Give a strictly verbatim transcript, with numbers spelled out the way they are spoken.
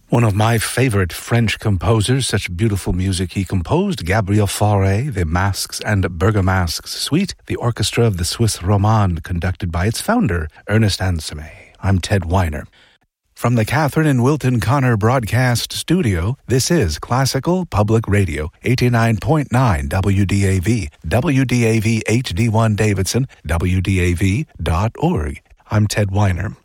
One of my favorite French composers, such beautiful music he composed, Gabriel Fauré, the Masques and Bergamasques Suite, the orchestra of the Swiss Romande, conducted by its founder, Ernest Ansermet. I'm Ted Weiner. From the Catherine and Wilton Connor Broadcast Studio, this is Classical Public Radio, eighty-nine point nine W D A V, W D A V H D one Davidson, W D A V dot org. I'm Ted Weiner.